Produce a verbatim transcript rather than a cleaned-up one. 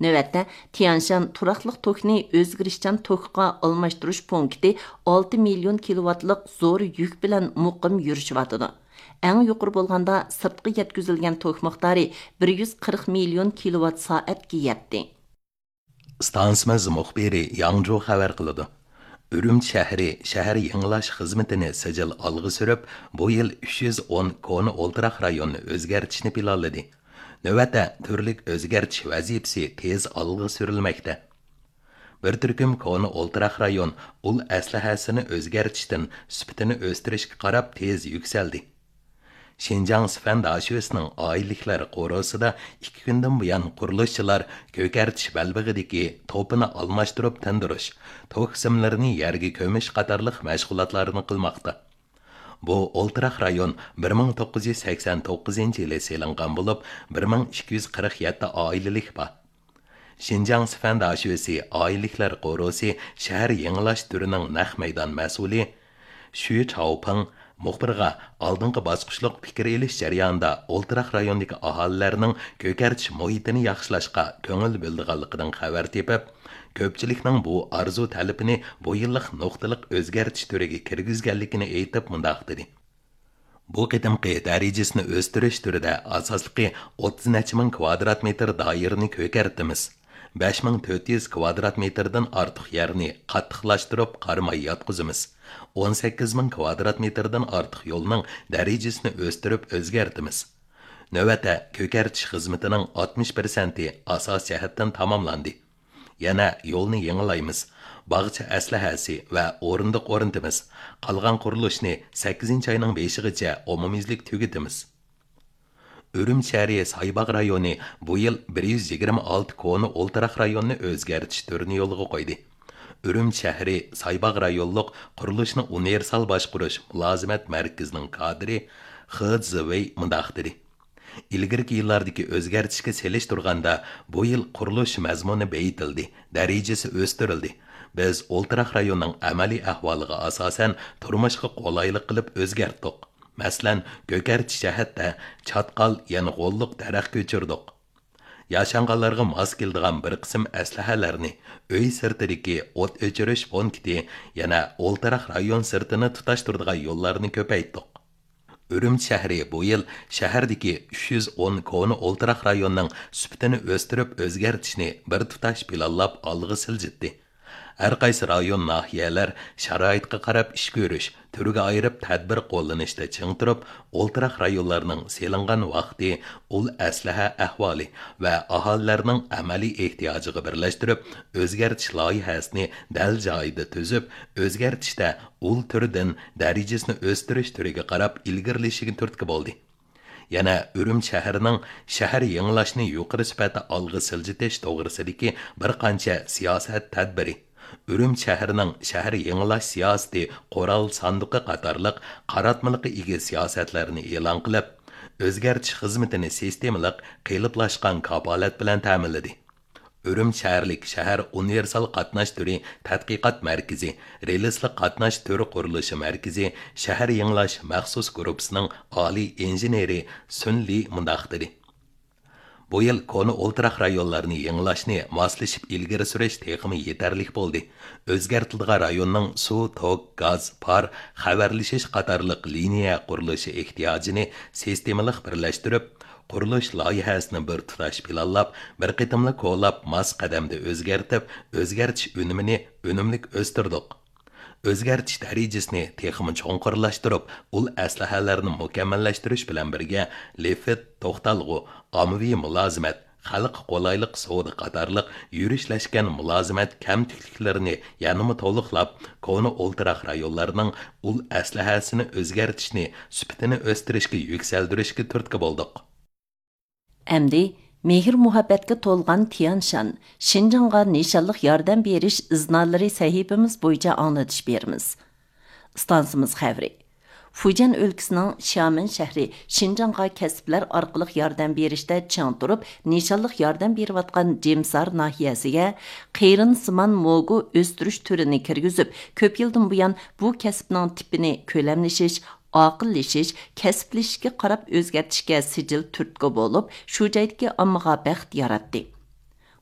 Növətdə Tianshan turaqlıq tokni özgürişçan tokqa almashtırış punkti olti million kilovatlıq zor yük bilan muqim yurishvatıdı. Әң yuqur bolğanda sırtqı yetkizilgan tok miqdari bir yuz qirq million kilovat saatga yetdi. Stansimiz muxbiri Yangzhou xabar qiladi. Ürümçi shahri shahar yangilash xizmatini sijil olg'a surib, bu yil uch yuz o'n koni o'ltiraq rayonni o'zgartishni planladi. Növətdə turlik o'zgartish vazifasi tez olg'a surilmoqda. Bir turkum koni o'ltiraq rayon ul aslahasini o'zgartishdan sifatini o'stirishga qarab tez yuksaldi. Şinjan Sifan Daşövisining oyliklar qorosida ikki kundan buyon qurilishchilar ko'kartish balbig'idagi to'pini almashtirib tindirish, tok qismlarini yerga ko'mish qatorliq mashg'ulotlarni qilmoqda. Bu o'ltiraq rayon bir ming to'qqiz yuz sakson to'qqizinchi yili selingan bo'lib, bir ming ikki yuz qirq yetti oilalik bor. Şinjan Sifan Daşövisi oyliklar qorosi shahar yangilash turining naq maydon mas'uli Shu Chaoping muxbirga oldingi bosqichliq fikr elish jarayonida o'ltiraq rayondagi aholilarning ko'kartish muhitini yaxshilashga ko'ngil bildirganligidan xabar tepib, ko'pchilikning bu arzu talabini bu yillik nuqtaliq o'zgartish turiga kirgizganligini aytib mundoq dedi. Bu qitimqi darajasini o'stirish turida asosliqi o'ttiz necha ming kvadrat metr doirani ko'kartimiz. besh ming to'rt yuz kvadrat metrdan ortiq yerni qattiqlashtirib qarmay yotqizimiz. o'n sakkiz ming kvadrat metrdan ortiq yo'lning darajasini o'stirib o'zgartimiz. Növətdə ko'kartish xizmatining oltmish prosenti asos jihatdan tamomlandi. Yana yo'lni yangilaymiz. Bog'cha aslahasi va o'rindiq o'rintimiz. Qolgan qurilishni sakkizinchi oyning beshigacha umumiylik tugatimiz. Ürümçi shahri Saybaq rayoni bu yil bir yuz yigirma olti koni o'ltiraq rayonni o'zgartish turini yo'lga qo'ydi. Ürümçi shahri Saybaq rayonliq qurilishni universal boshqarish mulozimat markazining kadri He Zivey mundoq dedi. Ilgirki yillardagi o'zgartishga selish turganda bu yil qurilish mazmuni beyitildi, darajasi o'stirildi. Biz o'ltiraq rayonning amaliy ahvoliga asosan turmushga qulaylik qilib o'zgartdik. Masalan, ko'kartish jihatda chatqal, ya'ni g'olliq daraxt ko'chirdik. Yaşanğanlarga mos keladigan bir qism aslahalarni uy sirtidagi o't o'chirish punkti, yana o'ltiraq rayon sirtini tutashtiradigan yo'llarni ko'paytdik. Ürümçi shahri bu yil shahardagi uch yuz o'n koni o'ltiraq rayonning sifatini o'stirib o'zgartishni bir tutash planlab olg'a siljitdi. Har qaysi rayon nahiyalar sharoitga qarab ish ko'rish, turga ayirib tadbir qo'llanishda ching turib, o'ltiraq rayonlarning selingan vaqti, ul aslaha ahvoli va aholilarning amaliy ehtiyojiga birlashtirib, o'zgartish loyihasini dal joyida tuzib, o'zgartishda ul turidan darajasini o'stirish turiga qarab ilgirlishiga turtki bo'ldi. Yana Ürümçi shahrining shahar yangilashni yuqori sifatda olg'a siljitish to'g'risidagi bir qancha siyosat tadbiri, Ürümçi shahrining shahar yangilash siyosati qo'ral sanduqi qatorliq qaratmaliqqa ega siyosatlarni e'lon qilib, o'zgartish xizmatini sistemalik qiliplashgan kapolat bilan ta'minladi. Ürümçi shaharlik shahar universal qatnash turi tadqiqot markazi, relisli qatnash turi qurilishi markazi, shahar yangilash maxsus guruhisining oliy injeneri Sun Li mundoq dedi. Bu yil koni o'ltiraq rayonlarni yangilashni moslashib ilgari surish texmi yetarli bo'ldi. O'zgartilgan rayonning suv, tok, gaz, par, xabarlashish qatorliq liniya qurilishi ehtiyojini sistemalik birlashtirib, qurilish loyihasini bir tutash planlab, bir qitimli qo'llab, mos qadamda o'zgartib, o'zgartish unumini unumlik o'stirdik. O'zgartish darajasini texmi cho'nqirlashtirib, ul aslahalarni mukammallashtirish bilan birga lefet, to'xtalg'u, ommaviy mulozimat, xalq qo'laylik savdo qatorliq yurishlashgan mulozimat kamtikliklarini yanama to'liqlab, koni o'ltiraq rayonlarning ul aslahasini o'zgartishni, sifatini o'stirishga yuksaltirishga turtki bo'ldik. Әмді, mehr muhabbatga to'lgan Tianshan, Şinjanға nishonliq yordam berish iznalari sahifamiz bo'yicha anglatish beramiz. Stansimiz xavri. Fujian o'lkasining Xiamen shahri Şinjanға kasblar orqali yordam berishda chang turib, nishonliq yordam berayotgan Jemsar nahiyasiga qeyrin simon mogu o'stirish turini kirgizib, ko'p yildan buyon bu kasbning tipini ko'lamlashish, aqillashish, kasblashishga qarab o'zgartishga sijil turtki bo'lib, shu joydagi ommaga baxt yaratdi.